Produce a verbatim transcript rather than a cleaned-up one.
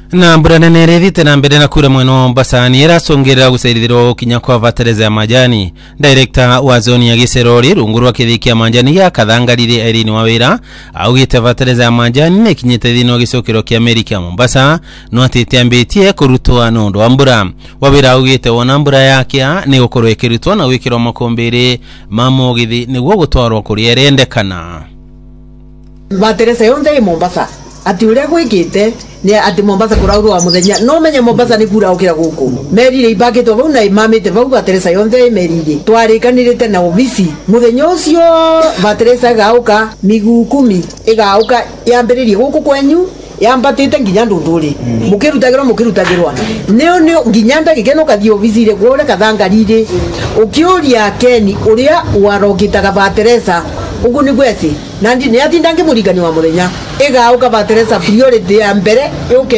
Na mbura nene rethite na mbere na kura mweno Mombasa ni iracungirira gucerithirwo kinya kwa fertilizer ya majani. Director wa zone ya Giserori rungu rwa kithikia majani ya Kathangarire Irene Wawira augite fertilizer ya majani ni kinyite thino gicukiro kia Amerika Mombasa no atite ambitie kurutwa nundu wa mbura. Wawira augite wona mbura yake ni gukorwo ikirutwa na gwikirwo makombere ma mugithi niguo gutwarwo kuri erendekana. Fertilizer yonde i Mombasa ati uria gwikite ni ati Mombasa kurauru wa muthenya no menye Mombasa ni kura ukira guku merire ibakitwo bau na imamite bau Fertilizer yonde merire twarikanirite na ofisi muthenya ucio Fertilizer gauka miguu kumi igauka yambiririe guku kwenyu yambatite nginya ndunduri mukirutagirwa mukirutagirwa neo neo nginya ndagikeno kathio ofisi ire gore Kathangarire ukiuria Keni uria warogitaga Fertilizer ugu ni gwesi nandi ni atindange murigani wa muthenya igauka Fertilizer priority ya mbere yuke